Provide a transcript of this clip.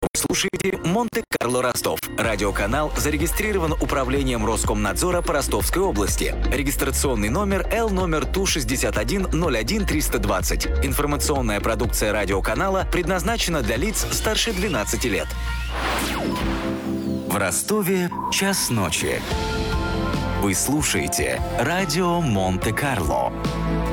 Слушайте Монте-Карло Ростов. Радиоканал зарегистрирован Управлением Роскомнадзора по Ростовской области. Регистрационный номер L ТУ 6101320. Информационная продукция радиоканала предназначена для лиц старше 12 лет. В Ростове час ночи. Вы слушаете радио Монте-Карло.